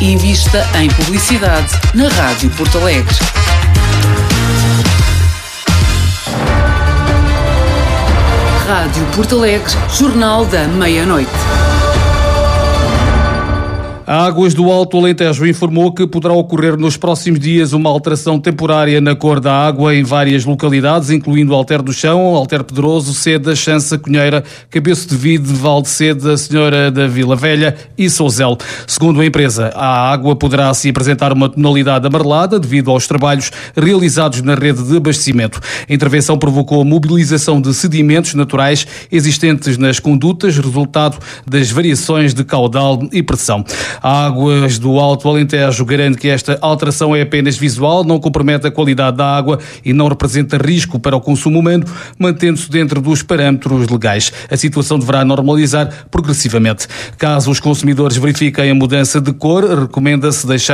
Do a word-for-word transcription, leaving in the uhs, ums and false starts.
Invista em publicidade na Rádio Porto Alegre. Rádio Porto Alegre, Jornal da Meia-Noite. A Águas do Alto Alentejo informou que poderá ocorrer nos próximos dias uma alteração temporária na cor da água em várias localidades, incluindo Alter do Chão, Alter Pedroso, Seda, Chança, Cunheira, Cabeço de Vide, Val de Seda, Senhora da Vila Velha e Souzel. Segundo a empresa, a água poderá assim apresentar uma tonalidade amarelada devido aos trabalhos realizados na rede de abastecimento. A intervenção provocou a mobilização de sedimentos naturais existentes nas condutas, resultado das variações de caudal e pressão. A Águas do Alto Alentejo garante que esta alteração é apenas visual, não compromete a qualidade da água e não representa risco para o consumo humano, mantendo-se dentro dos parâmetros legais. A situação deverá normalizar progressivamente. Caso os consumidores verifiquem a mudança de cor, recomenda-se deixar